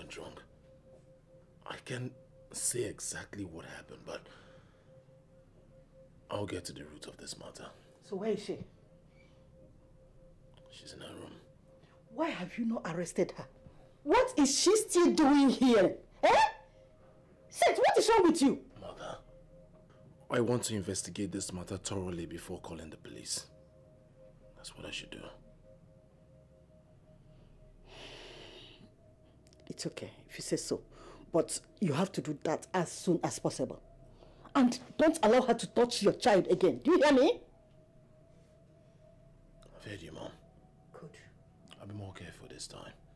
went wrong. I can't say exactly what happened, but I'll get to the root of this matter. So where is she? She's in her room. Why have you not arrested her? What is she still doing here? Eh? Seth, what is wrong with you? Mother, I want to investigate this matter thoroughly before calling the police. That's what I should do. It's okay if you say so, but you have to do that as soon as possible. And don't allow her to touch your child again. Do you hear me? I've heard you, Mom. Good. I'll be more careful this time.